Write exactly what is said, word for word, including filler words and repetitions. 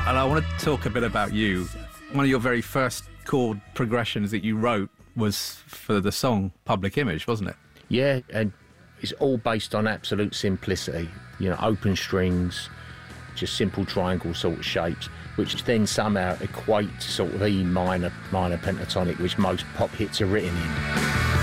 and I want to talk a bit about you. One of your very first chord progressions that you wrote was for the song Public Image, wasn't it? Yeah, and it's all based on absolute simplicity. You know, open strings, just simple triangle sort of shapes, which then somehow equate to sort of E minor, minor pentatonic, which most pop hits are written in.